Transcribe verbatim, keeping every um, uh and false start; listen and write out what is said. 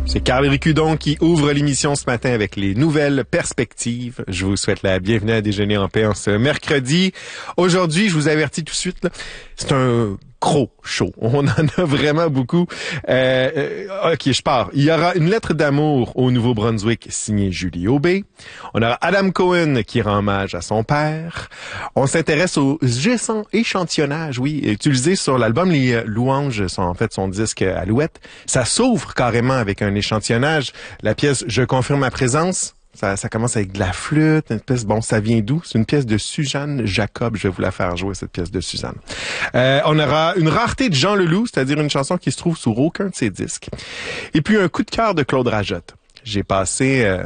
C'est Carl Ricudon qui ouvre l'émission ce matin avec les nouvelles perspectives. Je vous souhaite la bienvenue à Déjeuner en paix en ce mercredi. Aujourd'hui, je vous avertis tout de suite, là, c'est un gros show. On en a vraiment beaucoup. Euh, euh, ok, je pars. Il y aura une lettre d'amour au Nouveau-Brunswick signée Julie Aubé. On aura Adam Cohen qui rend hommage à son père. On s'intéresse aux récents échantillonnages, oui, utilisés sur l'album Les Louanges, son, en fait son disque Alouette. Ça s'ouvre carrément avec un échantillonnage. La pièce Je confirme ma présence. Ça, ça commence avec de la flûte, une pièce, bon, ça vient d'où? C'est une pièce de Suzanne Jacob. Je vais vous la faire jouer, cette pièce de Suzanne. Euh, on aura une rareté de Jean Leloup, c'est-à-dire une chanson qui se trouve sur aucun de ses disques. Et puis un coup de cœur de Claude Rajotte. J'ai passé... Euh,